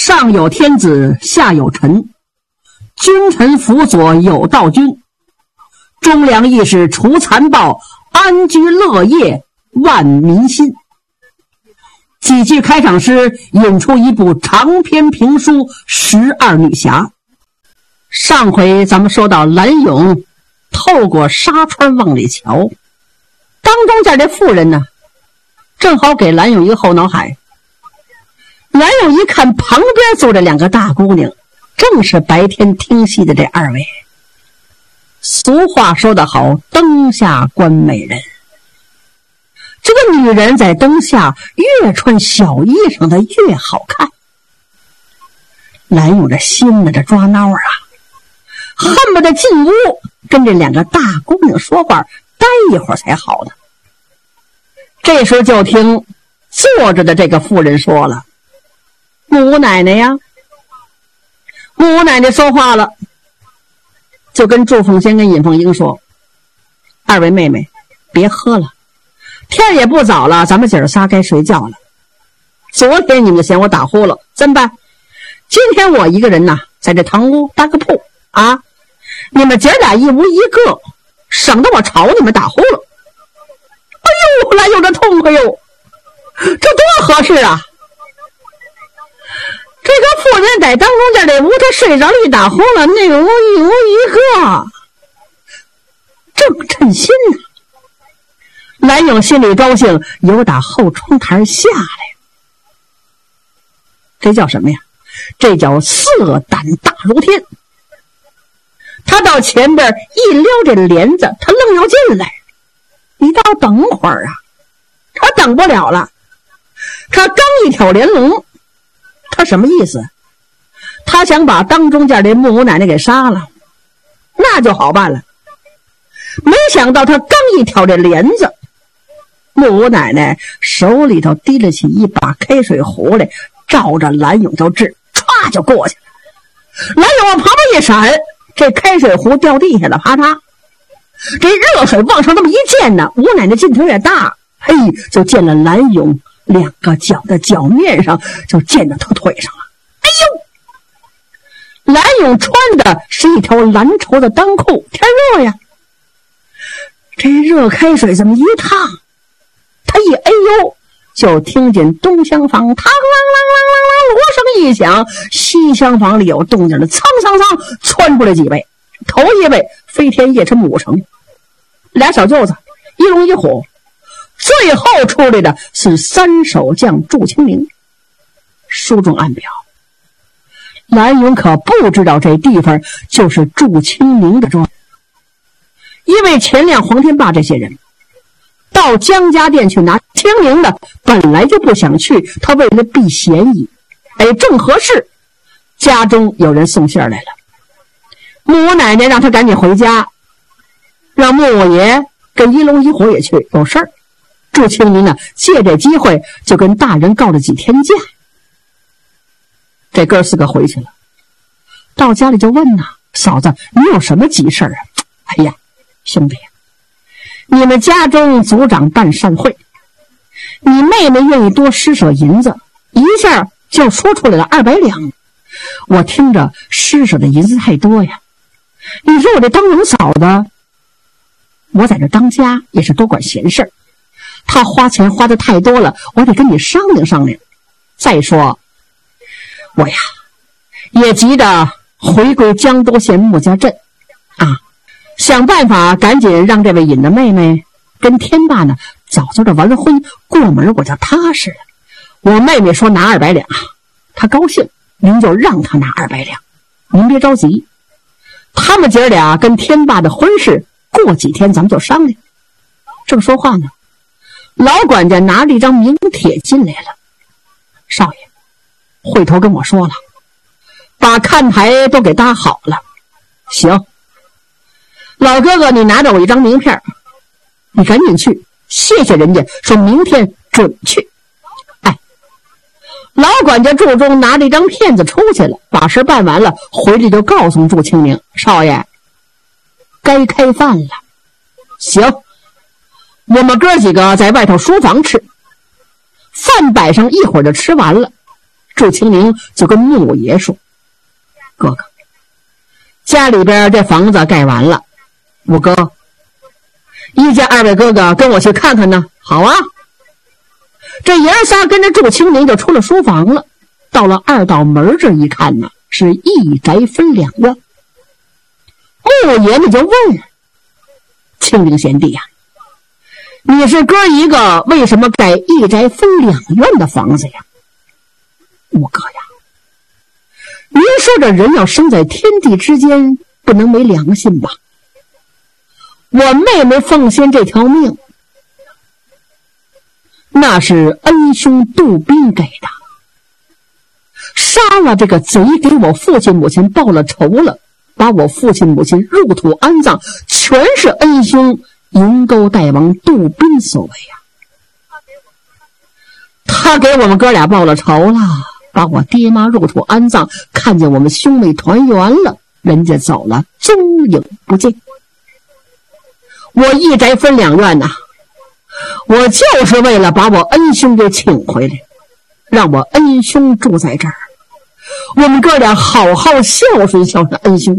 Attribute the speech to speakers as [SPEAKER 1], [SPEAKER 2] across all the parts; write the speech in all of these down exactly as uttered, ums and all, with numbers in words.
[SPEAKER 1] 上有天子，下有臣，君臣辅佐有道君，忠良义士除残暴，安居乐业万民心。几句开场诗引出一部长篇评书《十二女侠》。上回咱们说到蓝勇透过纱窗往里瞧，当中家这妇人呢，正好给蓝勇一个后脑海。蓝勇一看旁边坐着两个大姑娘，正是白天听戏的这二位。俗话说得好，灯下观美人。这个女人在灯下越穿小衣裳的越好看。蓝勇这心呢，这抓挠啊，恨不得进屋跟这两个大姑娘说话，待一会儿才好呢。这时候就听坐着的这个妇人说了：“木屋奶奶呀。”木屋奶奶说话了，就跟祝凤仙跟尹凤英说：“二位妹妹，别喝了，天也不早了，咱们姐儿仨该睡觉了。昨天你们嫌我打呼噜，怎么办？今天我一个人呐，在这堂屋搭个铺啊，你们姐儿俩一屋一个，省得我吵你们打呼噜。”哎呦，来有这痛快哟，这多合适啊！这个妇人在当中间这屋，他睡着了一打呼噜，那个屋一屋一个，正称心呢。蓝勇心里高兴，由打后窗台下来。这叫什么呀？这叫色胆大如天。他到前边一撩这帘子，他愣要进来。你倒等会儿啊，他等不了了。他刚一挑帘笼，他什么意思？他想把当中间这木屋奶奶给杀了，那就好办了。没想到他刚一挑这帘子，木屋奶奶手里头提了起一把开水壶来，照着蓝勇就治，歘就过去了。蓝勇往旁边一闪，这开水壶掉地下了，啪嗒。这热水往上那么一溅呢，吴奶奶劲头也大，嘿，就溅了蓝勇两个脚的脚面上，就溅到他腿上了。哎呦！蓝勇穿的是一条蓝绸的裆裤，天热呀，这热开水这么一烫，他一哎呦，就听见东厢房嘡啷啷啷啷啷锣声一响，西厢房里有动静的，苍苍苍窜出来几位。头一位飞天夜叉武成，俩小舅子一龙一虎，最后出来的是三手将祝清明。书中暗表，蓝勇可不知道这地方就是祝清明的庄，因为前亮黄天霸这些人到江家店去拿清明的，本来就不想去，他为了避嫌疑，哎，正合适，家中有人送信来了。木屋奶奶让他赶紧回家，让木五爷跟一龙一虎也去，有事儿。祝清明呢，借这机会就跟大人告了几天假。这哥四个回去了，到家里就问呐：“嫂子，你有什么急事啊？”“哎呀，兄弟，你们家中族长办善会，你妹妹愿意多施舍银子，一下就说出来了二百两。我听着施舍的银子太多呀。你说我这当荣嫂的，我在这当家也是多管闲事，他花钱花的太多了，我得跟你商量商量。再说我呀也急着回归江都县穆家镇啊，想办法赶紧让这位尹的妹妹跟天霸呢早早的完婚，过门我就踏实了。我妹妹说拿二百两啊，她高兴，您就让她拿二百两，您别着急。他们姐俩跟天霸的婚事过几天咱们就商量。正说话呢，老管家拿了一张名帖进来了。少爷，会头跟我说了，把看台都给搭好了。行，老哥哥你拿着我一张名片，你赶紧去谢谢人家，说明天准去。哎，老管家祝中拿着一张片子出去了，把事办完了，回来就告诉祝清明：“少爷，该开饭了。”“行，我们哥几个在外头书房吃，饭摆上一会儿就吃完了。 祝清明就跟木爷说：“哥哥，家里边这房子盖完了，五哥，一家二位哥哥跟我去看看呢。”好啊。这爷儿仨跟着祝清明就出了书房了。到了二道门这一看呢，是一宅分两院。木爷们就问了：“清明贤弟呀、啊，你是哥一个，为什么盖一宅分两院的房子呀？”五哥呀，您说这人要生在天地之间，不能没良心吧？我妹妹凤仙这条命，那是恩兄杜宾给的。杀了这个贼，给我父亲母亲报了仇了，把我父亲母亲入土安葬，全是恩兄银钩大王杜宾所为呀、啊。他给我们哥俩报了仇了，把我爹妈入土安葬，看见我们兄妹团圆了，人家走了，踪影不见。我一宅分两院呐、啊，我就是为了把我恩兄给请回来，让我恩兄住在这儿，我们哥俩好好孝顺孝顺恩兄。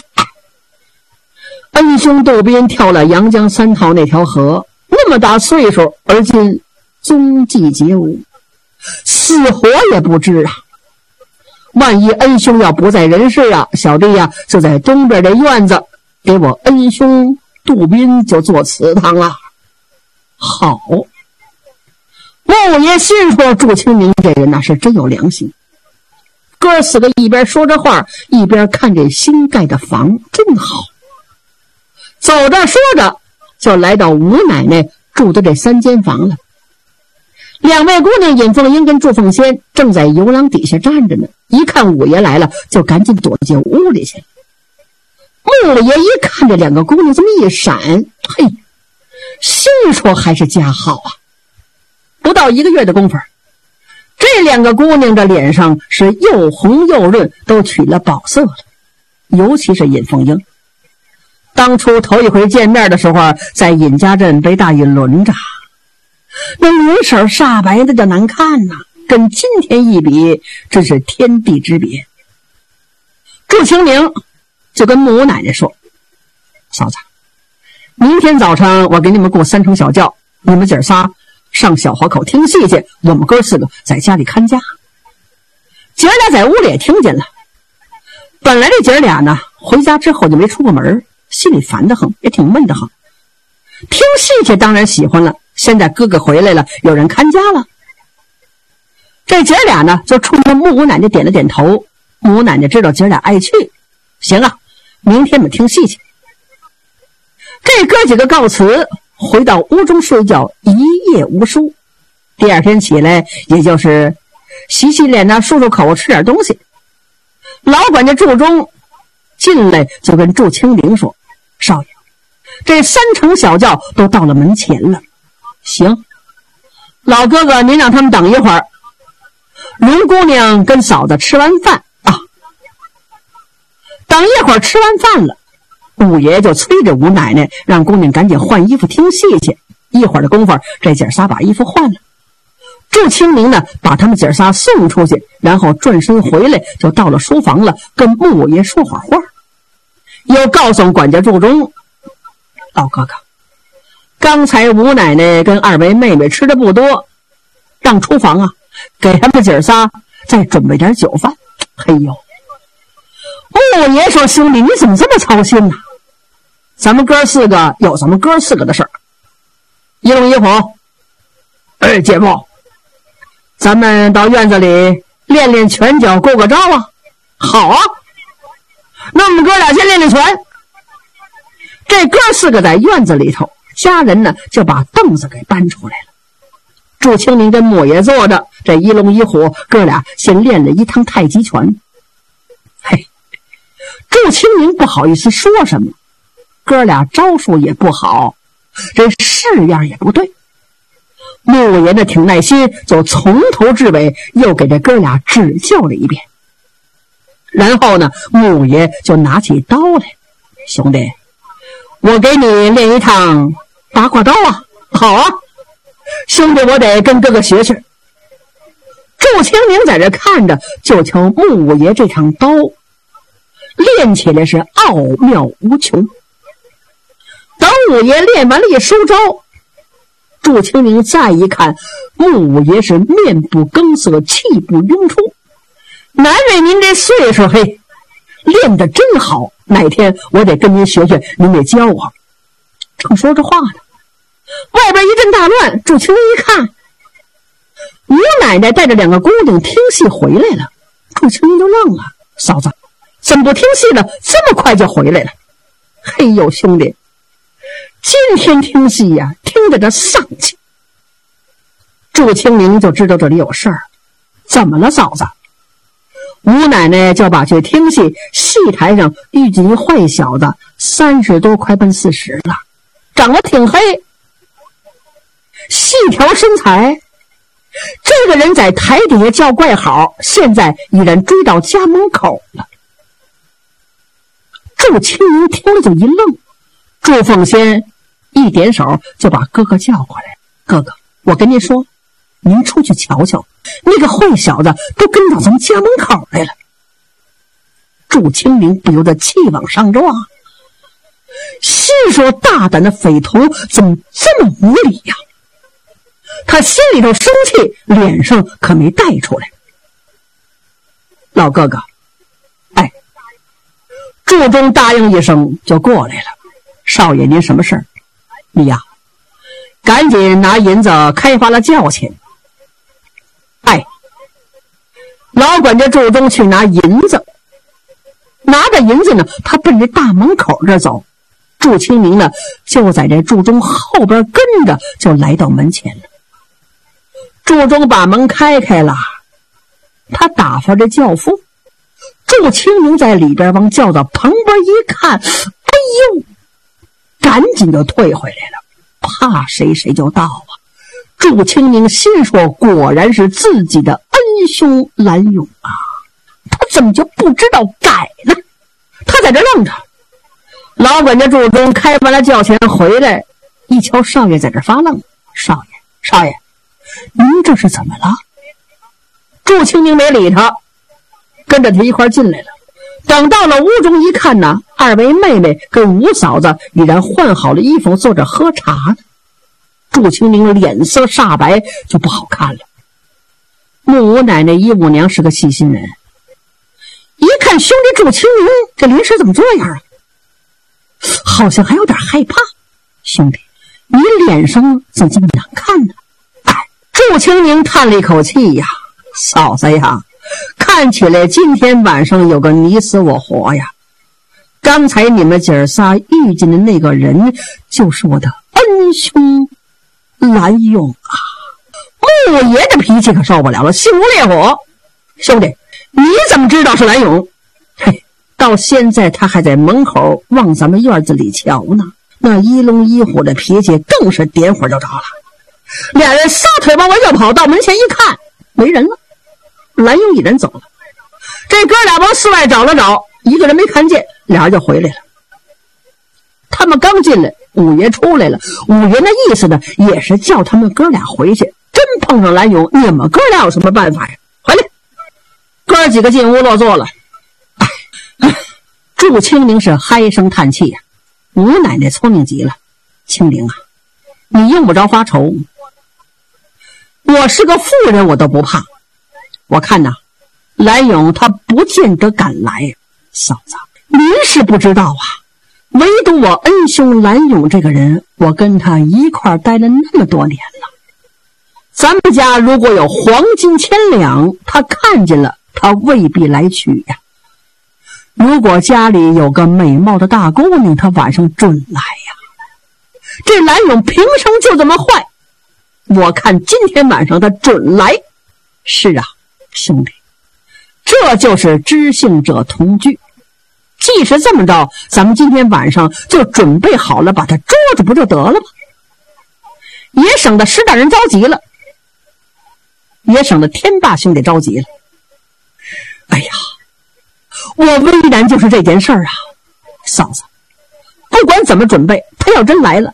[SPEAKER 1] 恩兄杜宾跳了阳江三套那条河，那么大岁数，而今踪迹皆无，死活也不知啊。万一恩兄要不在人世啊，小弟呀就在东边的院子给我恩兄杜宾就做祠堂了。好，木爷心说祝清明这人那是真有良心。哥四个一边说着话，一边看这新盖的房，真好。走着说着，就来到吴奶奶住的这三间房了。两位姑娘尹凤英跟祝凤仙正在游廊底下站着呢，一看五爷来了，就赶紧躲进屋里去了。木爷一看这两个姑娘这么一闪，嘿，心说还是家好啊。不到一个月的功夫，这两个姑娘的脸上是又红又润，都取了宝色了。尤其是尹凤英，当初头一回见面的时候，在尹家镇被大尹轮着，那脸色煞白的就难看呐、啊，跟今天一比，真是天地之别。祝清明就跟母奶奶说：“嫂子，明天早晨我给你们雇三乘小轿，你们姐仨上小河口听戏去，我们哥四个在家里看家。”姐俩在屋里也听见了。本来这姐俩呢，回家之后就没出过门，心里烦得很，也挺闷得很。听戏去当然喜欢了，现在哥哥回来了，有人看家了。这姐俩呢，就冲着母奶奶点了点头。母奶奶知道姐俩爱去，行啊，明天我们听戏去。这哥几个告辞，回到屋中睡觉，一夜无书。第二天起来，也就是洗洗脸呐，漱漱口，吃点东西。老管家祝中进来就跟祝清明说：“少爷，这三乘小轿都到了门前了。行，老哥哥您让他们等一会儿，龙姑娘跟嫂子吃完饭啊。”等一会儿吃完饭了，五爷就催着吴奶奶让姑娘赶紧换衣服听戏去。一会儿的功夫，这姐仨把衣服换了。祝清明呢，把他们姐仨送出去，然后转身回来，就到了书房了，跟穆爷说会儿话，又告诉管家祝中：“老哥哥，刚才吴奶奶跟二位妹妹吃的不多，让厨房啊给他们姐仨再准备点酒饭。”嘿呦，穆爷说：“兄弟，你怎么这么操心呢？咱们哥四个有咱们哥四个的事儿。一龙一虎，哎，姐夫，咱们到院子里练练拳脚，过个招啊！”“好啊，那我们哥俩先练练拳。”这哥四个在院子里头，家人呢就把凳子给搬出来了。祝清明跟莫爷坐着，这一龙一虎哥俩先练了一趟太极拳。嘿，祝清明不好意思说什么，哥俩招数也不好，这式样也不对。穆爷呢挺耐心，就从头至尾又给这哥俩指教了一遍。然后呢，穆爷就拿起刀来：“兄弟，我给你练一趟八卦刀啊！”“好啊，兄弟，我得跟哥哥学学。” 祝清明在这看着，就瞧穆五爷这场刀练起来是奥妙无穷。等五爷练完了一收招，祝清明再一看，穆五爷是面不更色，气不拥出。难为您这岁数，嘿，练得真好，哪天我得跟您学学，您得教我。正说着话呢，外边一阵大乱。祝清明一看，吴奶奶带着两个姑娘听戏回来了。祝清明就愣了，嫂子怎么不听戏了，这么快就回来了？嘿呦兄弟，今天听戏呀、啊，听着这丧气。祝清明就知道这里有事儿。怎么了嫂子？吴奶奶就把去听戏，戏台上遇见一坏小子，三十多快奔四十了，长得挺黑，细条身材。这个人在台底下叫怪好，现在已然追到家门口了。祝清明听了就一愣，祝凤仙一点手就把哥哥叫过来。哥哥，我跟您说，您出去瞧瞧，那个坏小子都跟到咱们家门口来了。祝清明不由得气往上撞，心说大胆的匪徒怎么这么无理呀、啊？他心里头生气，脸上可没带出来。老哥哥，哎，祝中答应一声就过来了。少爷，您什么事儿？你呀，赶紧拿银子开发了轿钱。哎，老管家祝中去拿银子，拿着银子呢，他奔着大门口这走。祝清明呢，就在这祝中后边跟着，就来到门前了。祝中把门开开了，他打发着轿夫。祝清明在里边往轿子旁边一看，哎呦，赶紧就退回来了，怕谁谁就到啊。祝清明心说，果然是自己的恩兄蓝勇啊，他怎么就不知道改呢？他在这愣着。老管家祝中开完了轿钱回来，一瞧少爷在这发愣。少爷，少爷，您这是怎么了？祝清明没理他，跟着他一块进来了。等到了屋中一看呢，二位妹妹跟吴嫂子已然换好了衣服，坐着喝茶呢。祝清明脸色煞白，就不好看了。穆五奶奶姨母娘是个细心人，一看兄弟祝清明这临时怎么这样啊，好像还有点害怕。兄弟，你脸上怎么这么难看呢？哎，祝清明叹了一口气呀，嫂子呀，看起来今天晚上有个你死我活呀。刚才你们姐儿仨遇见的那个人，就是我的恩兄蓝勇啊。穆爷的脾气可受不了了，心无烈火。兄弟，你怎么知道是蓝勇？嘿，到现在他还在门口往咱们院子里瞧呢，那一龙一虎的脾气更是点火就着了。俩人撒腿往外就跑，到门前一看没人了，蓝勇已然走了。这哥俩往室外找了找，一个人没看见，俩人就回来了。他们刚进来，五爷出来了。五爷那意思呢，也是叫他们哥俩回去。真碰上蓝勇，你们哥俩有什么办法呀？回来！哥几个进屋落座了。哎哎，祝清明是嗨声叹气呀、啊。吴奶奶聪明极了，清明啊，你用不着发愁。我是个妇人，我都不怕。我看呐，蓝勇他不见得敢来。嫂子，您是不知道啊，唯独我恩兄蓝勇这个人，我跟他一块待了那么多年了。咱们家如果有黄金千两，他看见了，他未必来取呀。如果家里有个美貌的大姑娘，他晚上准来呀。这蓝勇平生就这么坏，我看今天晚上他准来。是啊，兄弟，这就是知性者同居。既是这么着，咱们今天晚上就准备好了，把他捉住不就得了吗？也省得石大人着急了，也省得天霸兄弟着急了。哎呀，我为难就是这件事儿啊。嫂子，不管怎么准备，他要真来了，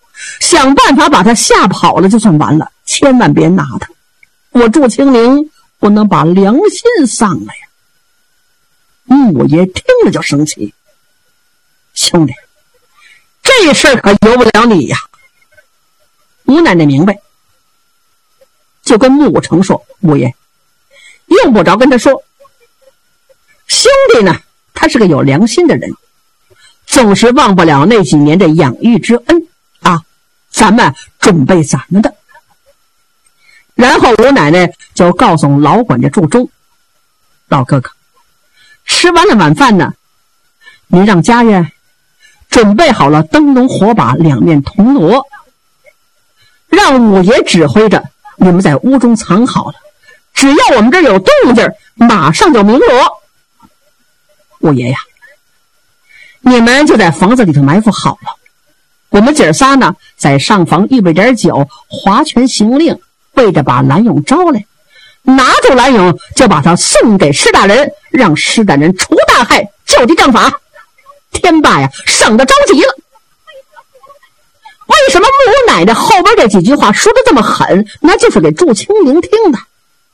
[SPEAKER 1] 想办法把他吓跑了就算完了，千万别拿他。我祝清明不能把良心丧了呀。穆爷听了就生气，兄弟，这事儿可由不了你呀。吴奶奶明白，就跟穆武成说，穆爷用不着跟他说，兄弟呢他是个有良心的人，总是忘不了那几年的养育之恩啊，咱们准备咱们的。然后吴奶奶就告诉老管家祝忠，老哥哥，吃完了晚饭呢，您让家人准备好了灯笼火把两面铜锣，让五爷指挥着你们在屋中藏好了，只要我们这有动静，马上就鸣锣。五爷呀，你们就在房子里头埋伏好了，我们姐儿仨呢在上房预备点酒，划拳行令，背着把蓝勇招来，拿住蓝勇就把他送给施大人，让施大人除大害，就地正法。天霸呀省得着急了。为什么穆奶奶后边这几句话说的这么狠？那就是给祝清明听的。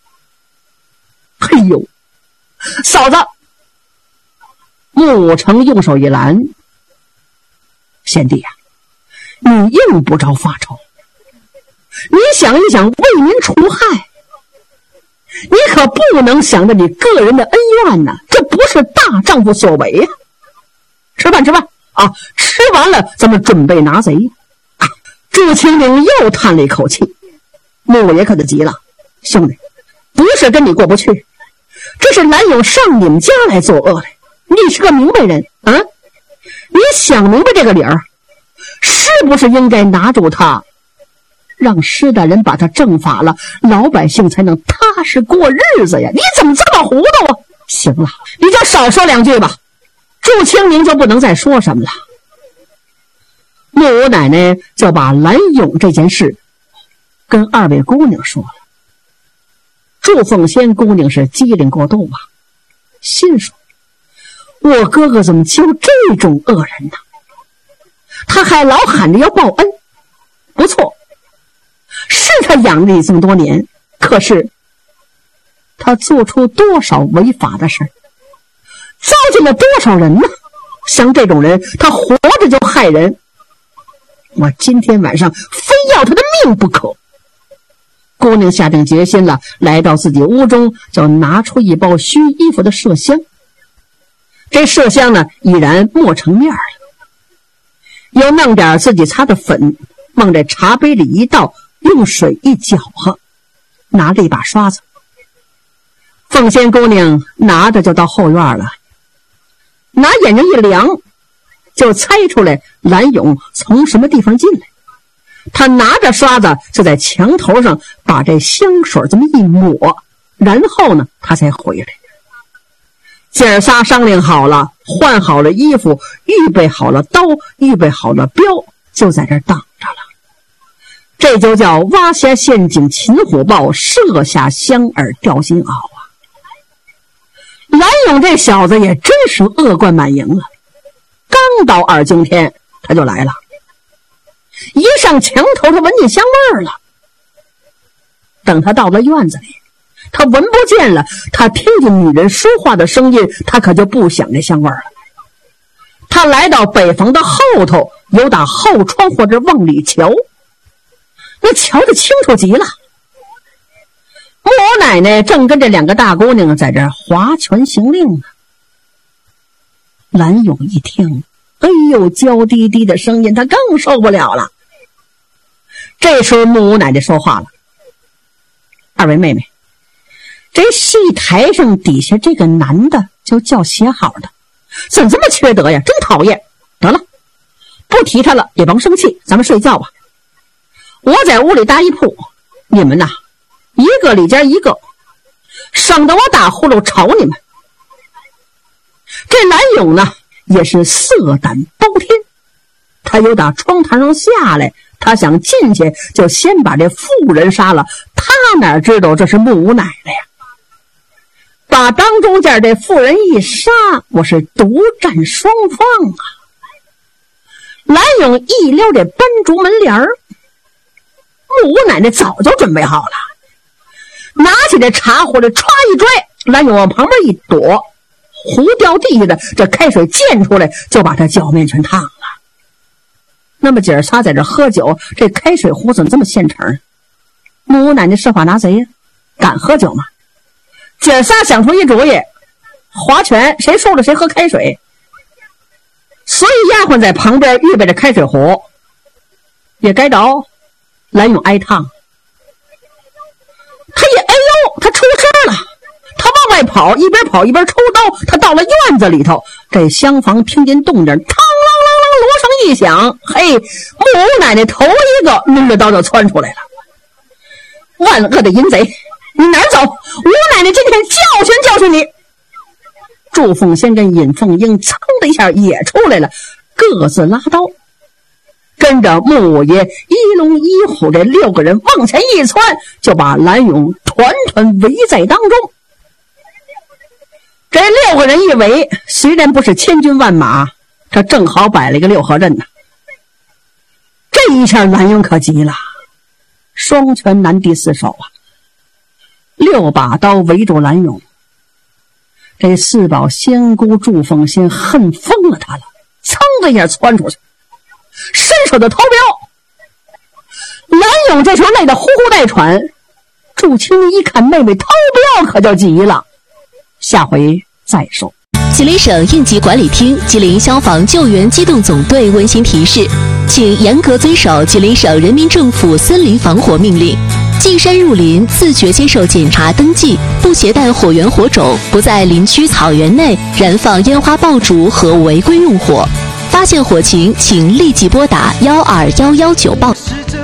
[SPEAKER 1] 哎呦，嫂子！穆武成用手一拦，贤弟呀、啊，你用不着发愁。你想一想，为民除害，你可不能想着你个人的恩怨呐，这不是大丈夫所为呀、啊。吃饭吃饭啊！吃完了咱们准备拿贼啊！祝清明又叹了一口气，穆爷可就急了，兄弟，不是跟你过不去，这是蓝勇上你们家来作恶来，你是个明白人啊，你想明白这个理儿，是不是应该拿住他，让施大人把他正法了，老百姓才能踏实过日子呀？你怎么这么糊涂啊？行了，你就少说两句吧。祝清明就不能再说什么了。穆五奶奶就把蓝勇这件事跟二位姑娘说了。祝凤仙姑娘是机灵过度啊，心说我哥哥怎么就这种恶人呢？他还老喊着要报恩，不错，是他养着你这么多年，可是他做出多少违法的事，糟践了多少人呢？像这种人，他活着就害人，我今天晚上非要他的命不可。姑娘下定决心了，来到自己屋中，就拿出一包虚衣服的麝香。这麝香呢，已然磨成面了，又弄点自己擦的粉，往这茶杯里一倒，用水一搅和，拿着一把刷子。凤仙姑娘拿着就到后院了，拿眼睛一量，就猜出来蓝勇从什么地方进来。他拿着刷子就在墙头上把这香水这么一抹，然后呢他才回来。姐儿仨商量好了，换好了衣服，预备好了刀，预备好了镖，就在这儿等着了。这就叫挖下陷阱擒虎豹，设下香饵钓金鳌啊！蓝勇这小子也真是恶贯满盈了，刚到二更天他就来了，一上墙头他闻见香味儿了。等他到了院子里，他闻不见了，他听见女人说话的声音，他可就不想这香味儿了。他来到北房的后头，由打后窗或者往里瞧，那瞧得清楚极了。穆奶奶正跟这两个大姑娘在这划拳行令呢。蓝勇一听，哎呦，娇滴滴的声音，他更受不了了。这时候穆奶奶说话了：二位妹妹，这戏台上底下这个男的就叫写好的，怎么这么缺德呀？真讨厌！得了，不提他了，也甭生气，咱们睡觉吧。我在屋里搭一铺，你们呐，一个里间一个，省得我打呼噜吵你们。这蓝勇呢，也是色胆包天，他又打窗台上下来，他想进去就先把这妇人杀了，他哪知道这是穆五奶奶呀？把当中间这妇人一杀，我是独占双方啊！蓝勇一撩这斑竹门帘儿，穆五奶奶早就准备好了， 拿起这茶壶的歘一拽，蓝勇往旁边一躲，壶掉地下的这开水溅出来，就把他脚面全烫了。那么姐儿仨在这喝酒，这开水壶怎么这么现成？木屋奶奶设法拿贼呀，敢喝酒吗？姐儿仨想出一主意，划拳，谁输了谁喝开水。所以丫鬟在旁边预备着开水壶，也该着蓝勇挨烫。他一哎呦，他出事了，他往外跑，一边跑一边抽刀。他到了院子里头，这厢房听见动静，嘡啷啷啷，锣声一响，嘿，木屋奶奶头一个抡着刀就窜出来了。万恶的淫贼，你哪儿走？吴奶奶今天教训教训你！祝凤仙跟尹凤英噌的一下也出来了，各自拉刀，跟着木五爷一龙一虎这六个人往前一窜，就把蓝勇团团围在当中。这六个人一围，虽然不是千军万马，这正好摆了一个六合阵呢。这一下蓝勇可急了，双拳难敌四手啊！六把刀围住蓝勇，这四宝仙姑祝凤仙恨疯了他了，噌的一下窜出去，伸手就投镖。蓝勇这时候累得呼呼带喘，祝青一看妹妹投镖，可就急了。下回再说。
[SPEAKER 2] 吉林省应急管理厅、吉林消防救援机动总队温馨提示，请严格遵守吉林省人民政府森林防火命令。进山入林，自觉接受检查登记，不携带火源火种，不在林区草原内燃放烟花爆竹和违规用火。发现火情，请立即拨打幺二幺幺九报。